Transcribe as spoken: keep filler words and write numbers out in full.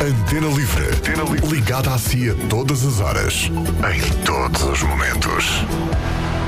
Antena Livre. Antena Livre. Ligada a si a todas as horas, em todos os momentos.